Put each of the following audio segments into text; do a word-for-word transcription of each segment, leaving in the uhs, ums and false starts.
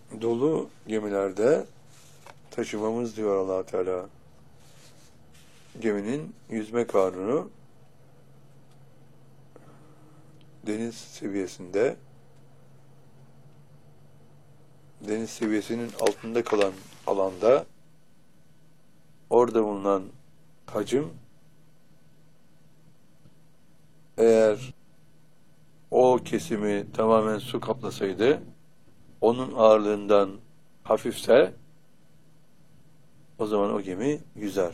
dolu gemilerde taşımamız diyor Allah Teala. Geminin yüzme kanunu deniz seviyesinde, deniz seviyesinin altında kalan alanda orada bulunan hacim, eğer o kesimi tamamen su kaplasaydı, onun ağırlığından hafifse o zaman o gemi yüzer.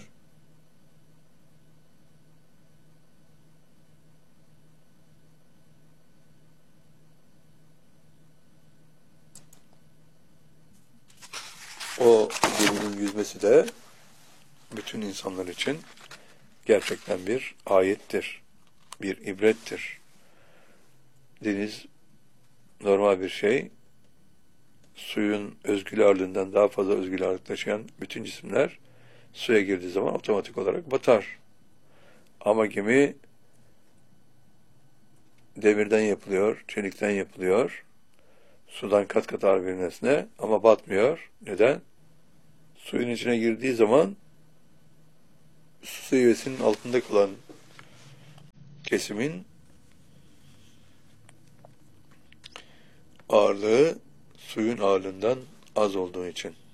O geminin yüzmesi de bütün insanlar için gerçekten bir ayettir, bir ibrettir. Deniz normal bir şey. Suyun özgül ağırlığından daha fazla özgül ağırlık taşıyan bütün cisimler suya girdiği zaman otomatik olarak batar. Ama gemi demirden yapılıyor, çelikten yapılıyor. Sudan kat kat ağır bir nesne ama batmıyor. Neden? Suyun içine girdiği zaman su seviyesinin altında kalan kesimin ağırlığı suyun ağırlığından az olduğu için.